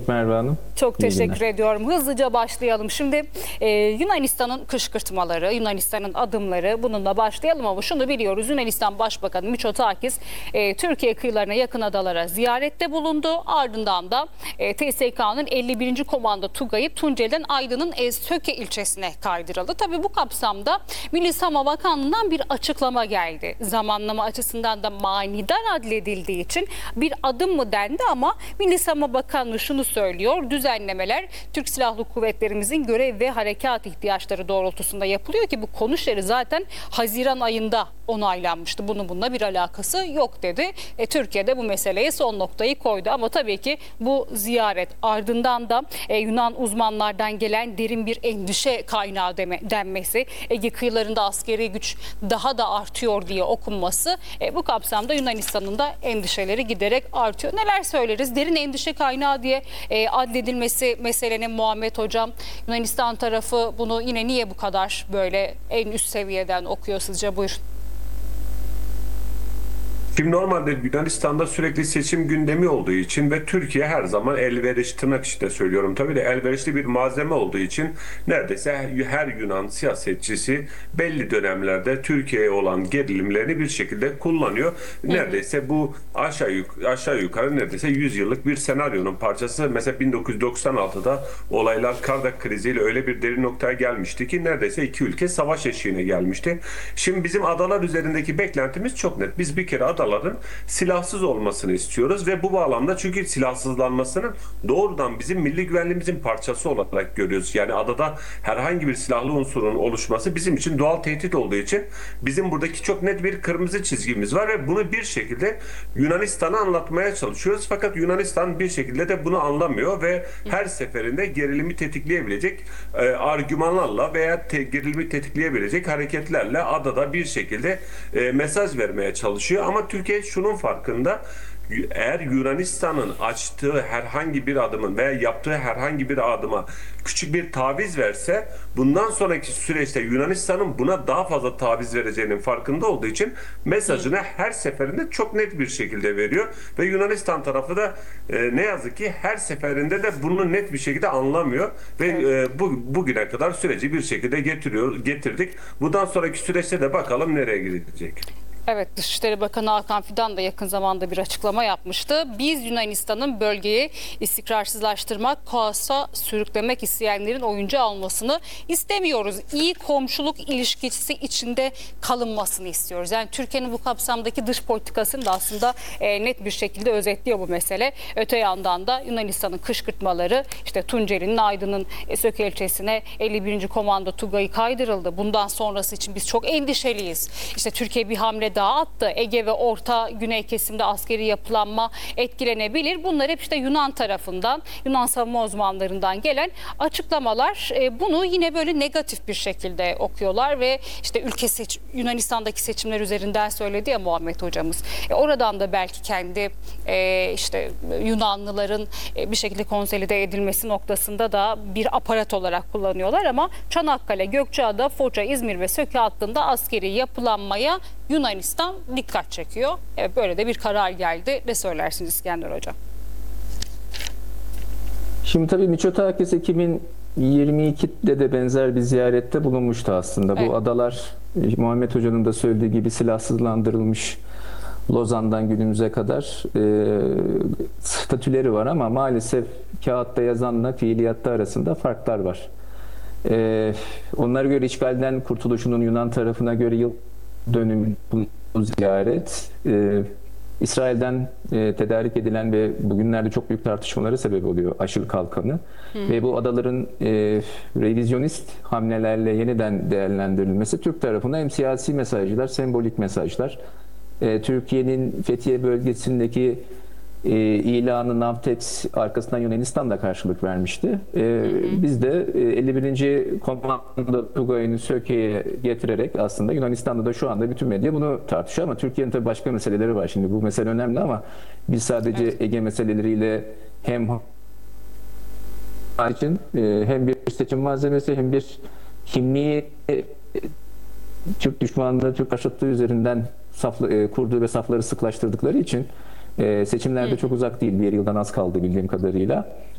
Merve Hanım. Çok İyi teşekkür günler. ediyorum. Hızlıca başlayalım. Şimdi Yunanistan'ın kışkırtmaları, Yunanistan'ın adımları, bununla başlayalım ama şunu biliyoruz. Yunanistan Başbakanı Mitsotakis Türkiye kıyılarına yakın adalara ziyarette bulundu. Ardından da TSK'nın 51. Komando Tugay'ı Tunceli'den Aydın'ın Söke ilçesine kaydırıldı. Tabii bu kapsamda Milli Savunma Bakanlığı'ndan bir açıklama geldi. Zamanlama açısından da manidar adledildiği için bir adım mı dendi ama Milli Savunma Bakanlığı şunu söylüyor: düzenlemeler Türk Silahlı Kuvvetlerimizin görev ve harekat ihtiyaçları doğrultusunda yapılıyor ki bu konuşları zaten Haziran ayında onaylanmıştı. Bununla bir alakası yok dedi. Türkiye'de bu meseleye son noktayı koydu ama tabii ki bu ziyaret ardından da Yunan uzmanlardan gelen derin bir endişe kaynağı denmesi, Ege kıyılarında askeri güç daha da artıyor diye okunması, bu kapsamda Yunanistan'ın da endişeleri giderek artıyor. Neler söyleriz? Derin endişe kaynağı diye adledilmesi meselenin Muhammed Hocam, Yunanistan tarafı bunu yine niye bu kadar böyle en üst seviyeden okuyor sizce? Buyurun. Şimdi normalde Yunanistan'da sürekli seçim gündemi olduğu için ve Türkiye her zaman elverişli, tırnak içinde söylüyorum tabii de, elverişli bir malzeme olduğu için neredeyse her Yunan siyasetçisi belli dönemlerde Türkiye'ye olan gerilimlerini bir şekilde kullanıyor. Neredeyse bu aşağı yukarı neredeyse 100 yıllık bir senaryonun parçası. Mesela 1996'da olaylar Kardak kriziyle öyle bir derin noktaya gelmişti ki neredeyse iki ülke savaş eşiğine gelmişti. Şimdi bizim adalar üzerindeki beklentimiz çok net. Biz bir kere adaların silahsız olmasını istiyoruz ve bu bağlamda, çünkü silahsızlanmasının doğrudan bizim milli güvenliğimizin parçası olarak görüyoruz. Yani adada herhangi bir silahlı unsurun oluşması bizim için doğal tehdit olduğu için bizim buradaki çok net bir kırmızı çizgimiz var ve bunu bir şekilde Yunanistan'a anlatmaya çalışıyoruz. Fakat Yunanistan bir şekilde de bunu anlamıyor ve her seferinde gerilimi tetikleyebilecek argümanlarla veya gerilimi tetikleyebilecek hareketlerle adada bir şekilde mesaj vermeye çalışıyor. Ama Türkiye şunun farkında: eğer Yunanistan'ın açtığı herhangi bir adımın veya yaptığı herhangi bir adıma küçük bir taviz verse, bundan sonraki süreçte Yunanistan'ın buna daha fazla taviz vereceğinin farkında olduğu için mesajını her seferinde çok net bir şekilde veriyor ve Yunanistan tarafı da ne yazık ki her seferinde de bunu net bir şekilde anlamıyor ve bugüne kadar süreci bir şekilde getirdik. Bundan sonraki süreçte de bakalım nereye gidecek. Evet, Dışişleri Bakanı Hakan Fidan da yakın zamanda bir açıklama yapmıştı. Biz Yunanistan'ın bölgeyi istikrarsızlaştırmak, kaosa sürüklemek isteyenlerin oyuncu almasını istemiyoruz. İyi komşuluk ilişkisi içinde kalınmasını istiyoruz. Yani Türkiye'nin bu kapsamdaki dış politikasını da aslında net bir şekilde özetliyor bu mesele. Öte yandan da Yunanistan'ın kışkırtmaları, işte Tunceli'nin Aydın'ın Söke ilçesine 51. Komando Tugay'ı kaydırıldı. Bundan sonrası için biz çok endişeliyiz. İşte Türkiye bir hamle daha attı. Ege ve Orta Güney kesimde askeri yapılanma etkilenebilir. Bunlar hep işte Yunan tarafından, Yunan savunma uzmanlarından gelen açıklamalar. Bunu yine böyle negatif bir şekilde okuyorlar ve işte Yunanistan'daki seçimler üzerinden söyledi ya Muhammed hocamız. Oradan da belki kendi işte Yunanlıların bir şekilde konsolide edilmesi noktasında da bir aparat olarak kullanıyorlar ama Çanakkale, Gökçeada, Foça, İzmir ve Söke hattında askeri yapılanmaya Yunanistan dikkat çekiyor. Evet, böyle de bir karar geldi. Ne söylersiniz İskender Hocam? Şimdi tabii Mitsotakis 2022'de de benzer bir ziyarette bulunmuştu aslında. Evet. Bu adalar Muhammed Hoca'nın da söylediği gibi silahsızlandırılmış, Lozan'dan günümüze kadar statüleri var ama maalesef kağıtta yazanla fiiliyatta arasında farklar var. Onlara göre işgalden kurtuluşunun Yunan tarafına göre yıl dönümü bu ziyaret. İsrail'den tedarik edilen ve bugünlerde çok büyük tartışmalara sebep oluyor aşıl kalkanı. Ve bu adaların revizyonist hamlelerle yeniden değerlendirilmesi Türk tarafına hem siyasi mesajlar, sembolik mesajlar. Türkiye'nin Fethiye bölgesindeki ilanı Navtex arkasından Yunanistan da karşılık vermişti. Biz de 51. Komando Tugay'ını Söke'ye getirerek aslında Yunanistan'da da şu anda bütün medya bunu tartışıyor ama Türkiye'nin tabii başka meseleleri var. Şimdi bu mesele önemli ama biz sadece Ege meseleleriyle hem için hem bir seçim malzemesi hem bir kimliği Türk düşmanlığı, Türk karşıtlığı üzerinden kurduğu ve safları sıklaştırdıkları için seçimlerde çok uzak değil. Bir yıldan az kaldı bildiğim kadarıyla.